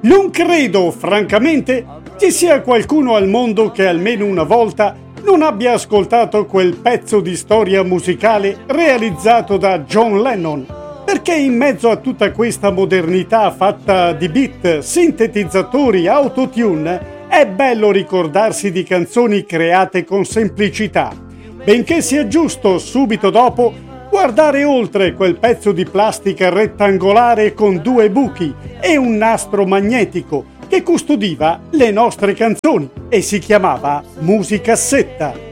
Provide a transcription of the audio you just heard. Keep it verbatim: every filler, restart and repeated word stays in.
Non credo, francamente, ci sia qualcuno al mondo che almeno una volta non abbia ascoltato quel pezzo di storia musicale realizzato da John Lennon, perché in mezzo a tutta questa modernità fatta di beat, sintetizzatori, autotune, è bello ricordarsi di canzoni create con semplicità, benché sia giusto subito dopo guardare oltre quel pezzo di plastica rettangolare con due buchi e un nastro magnetico che custodiva le nostre canzoni e si chiamava musicassetta.